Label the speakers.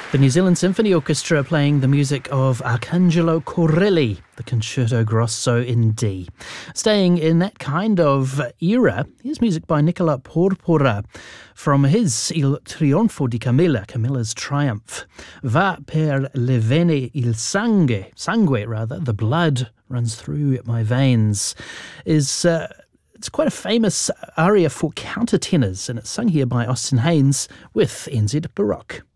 Speaker 1: The New Zealand Symphony Orchestra playing the music of Arcangelo Corelli, the Concerto Grosso in D. Staying in that kind of era, here's music by Nicola Porpora from his Il Trionfo di Camilla, Camilla's Triumph. Va per le vene il sangue, the blood runs through my veins, it's quite a famous aria for countertenors, and it's sung here by Austin Haynes with NZ Baroque.